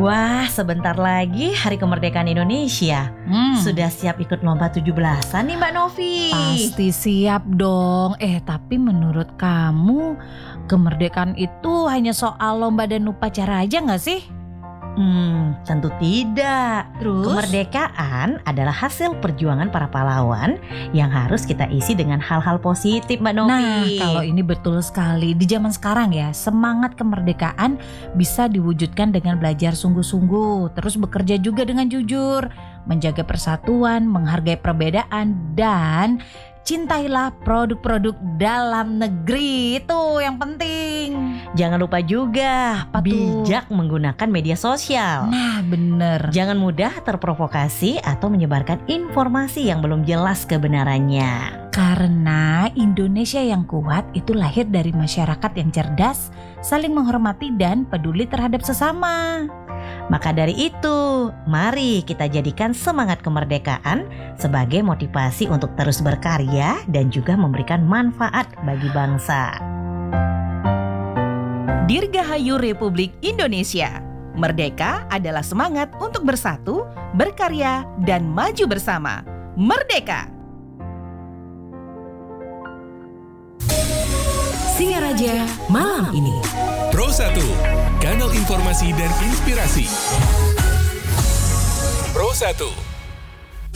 Wah, sebentar lagi Hari Kemerdekaan Indonesia. Sudah siap ikut lomba 17-an nih Mbak Novi? Pasti siap dong. Tapi menurut kamu kemerdekaan itu hanya soal lomba dan upacara aja gak sih? Tentu tidak. Terus? Kemerdekaan adalah hasil perjuangan para pahlawan yang harus kita isi dengan hal-hal positif Mbak Novi. Nah, kalau ini betul sekali. Di zaman sekarang ya, semangat kemerdekaan bisa diwujudkan dengan belajar sungguh-sungguh, terus bekerja juga dengan jujur, menjaga persatuan, menghargai perbedaan, dan cintailah produk-produk dalam negeri. Itu yang penting. Jangan lupa juga bijak menggunakan media sosial. Nah, bener. Jangan mudah terprovokasi atau menyebarkan informasi yang belum jelas kebenarannya. Karena Indonesia yang kuat itu lahir dari masyarakat yang cerdas, saling menghormati dan peduli terhadap sesama. Maka dari itu, mari kita jadikan semangat kemerdekaan sebagai motivasi untuk terus berkarya dan juga memberikan manfaat bagi bangsa. Dirgahayu Republik Indonesia. Merdeka adalah semangat untuk bersatu, berkarya, dan maju bersama. Merdeka! Singaraja malam ini. Pro 1, kanal informasi dan inspirasi. Pro 1.